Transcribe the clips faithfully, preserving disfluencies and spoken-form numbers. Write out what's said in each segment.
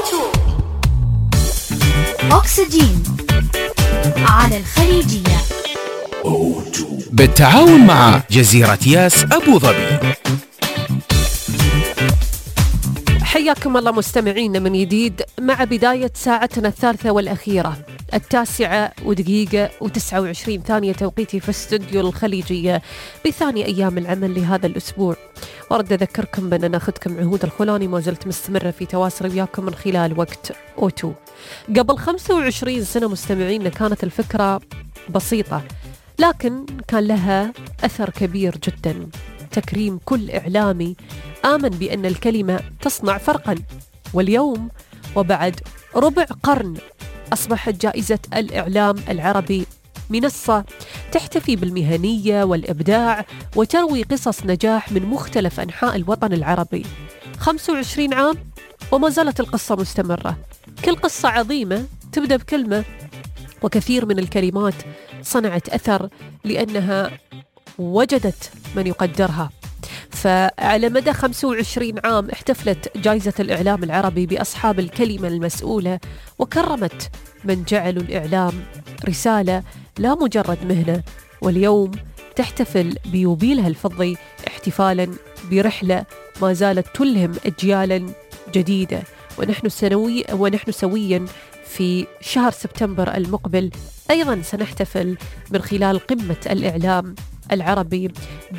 أكسجين على الخليجية بالتعاون مع جزيرة ياس أبو ظبي. حياكم الله مستمعينا من جديد مع بداية ساعتنا الثالثة والأخيرة، التاسعة ودقيقة وتسعة وعشرين ثانية توقيتي في استوديو الخليجية بثاني أيام العمل لهذا الأسبوع. وأرد أذكركم بأن ناخذكم عهود الخولاني ما زلت مستمرة في تواصل وياكم من خلال وقت أوتو. قبل خمسة وعشرين سنة مستمعينا كانت الفكرة بسيطة، لكن كان لها أثر كبير جدا، تكريم كل إعلامي آمن بأن الكلمة تصنع فرقا. واليوم وبعد ربع قرن أصبحت جائزة الإعلام العربي منصة تحتفي بالمهنية والإبداع وتروي قصص نجاح من مختلف أنحاء الوطن العربي. خمسة وعشرين عام وما زالت القصة مستمرة، كل قصة عظيمة تبدأ بكلمة، وكثير من الكلمات صنعت أثر لأنها وجدت من يقدرها. فعلى مدى خمسة وعشرين عام احتفلت جائزة الإعلام العربي بأصحاب الكلمة المسؤولة، وكرمت من جعلوا الإعلام رسالة لا مجرد مهنة. واليوم تحتفل بيوبيلها الفضي احتفالا برحلة ما زالت تلهم أجيالا جديدة. ونحن سنوي ونحن سويا في شهر سبتمبر المقبل أيضا سنحتفل من خلال قمة الإعلام العربي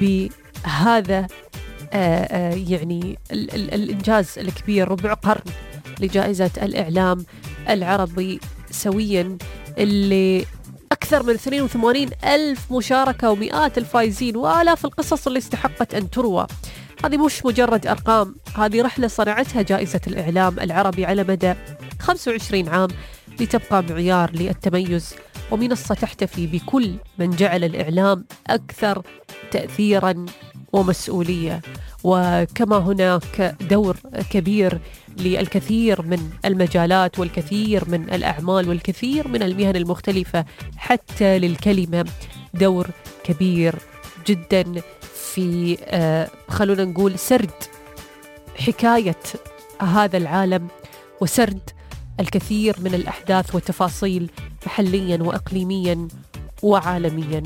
بهذا آآ آآ يعني ال ال الإنجاز الكبير، ربع قرن لجائزة الإعلام العربي سويا، اللي أكثر من اثنين وثمانين ألف مشاركة ومئات الفائزين وآلاف القصص اللي استحقت أن تروى. هذه مش مجرد أرقام، هذه رحلة صنعتها جائزة الإعلام العربي على مدى خمسة وعشرين عام لتبقى معيار للتميز ومنصة تحتفي بكل من جعل الإعلام أكثر تأثيراً ومسؤولية. وكما هناك دور كبير للكثير من المجالات والكثير من الأعمال والكثير من المهن المختلفة، حتى للكلمة دور كبير جداً في آه خلونا نقول سرد حكاية هذا العالم وسرد الكثير من الأحداث والتفاصيل محلياً وإقليمياً وعالمياً.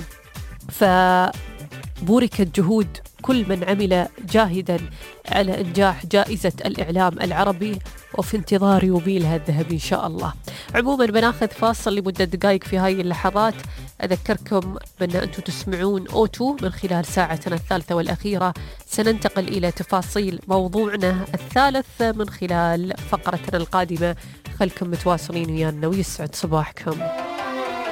فبوركت جهود كل من عمل جاهداً على إنجاح جائزة الإعلام العربي، وفي انتظار يوبيلها الذهبي إن شاء الله. عموماً بناخذ فاصل لمدة دقائق في هاي اللحظات. أذكركم بأن أنتم تسمعون أوتو من خلال ساعتنا الثالثة والأخيرة. سننتقل إلى تفاصيل موضوعنا الثالث من خلال فقرتنا القادمة. خلكم متواصلين ويانا ويسعد صباحكم.